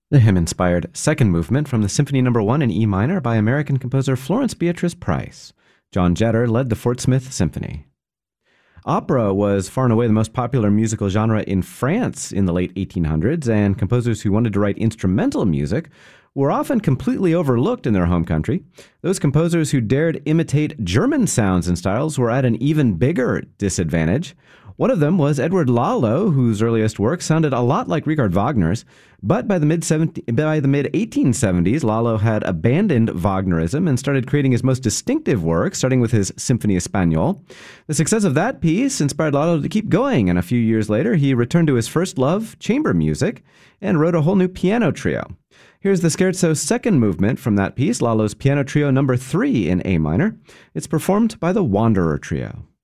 The hymn-inspired second movement from the Symphony No. 1 in E minor by American composer Florence Beatrice Price. John Jetter led the Fort Smith Symphony. Opera was far and away the most popular musical genre in France in the late 1800s, and composers who wanted to write instrumental music were often completely overlooked in their home country. Those composers who dared imitate German sounds and styles were at an even bigger disadvantage. One of them was Edward Lalo, whose earliest work sounded a lot like Richard Wagner's, but by the mid-1870s, Lalo had abandoned Wagnerism and started creating his most distinctive work, starting with his Symphonie Espagnole. The success of that piece inspired Lalo to keep going, and a few years later, he returned to his first love, chamber music, and wrote a whole new piano trio. Here's the Scherzo second movement from that piece, Lalo's Piano Trio No. 3 in A minor. It's performed by the Wanderer Trio.